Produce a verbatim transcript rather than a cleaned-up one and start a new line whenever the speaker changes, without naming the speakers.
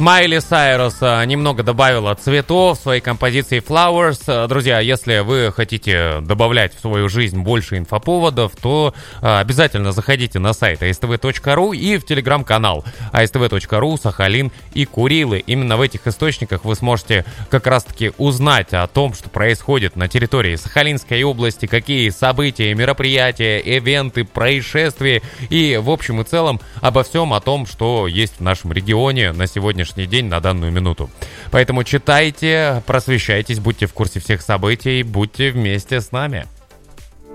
Майли Сайрус немного добавила цветов в своей композиции Flowers. Друзья, если вы хотите добавлять в свою жизнь больше инфоповодов, то обязательно заходите на сайт а эс тэ вэ точка ру и в телеграм-канал а эс тэ вэ точка ру Сахалин и Курилы. Именно в этих источниках вы сможете как раз-таки узнать о том, что происходит на территории Сахалинской области, какие события, мероприятия, ивенты, происшествия и в общем и целом обо всем о том, что есть в нашем регионе на сегодняшний день, на данную минуту. Поэтому читайте, просвещайтесь, будьте в курсе всех событий, будьте вместе с нами.